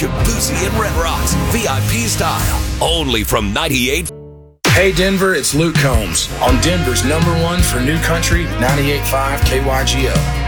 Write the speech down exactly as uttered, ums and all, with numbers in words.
Shabuzi and Red Rocks, V I P style. Only from ninety-eight. Hey Denver, it's Luke Combs on Denver's number one for new country, ninety-eight point five K Y G O.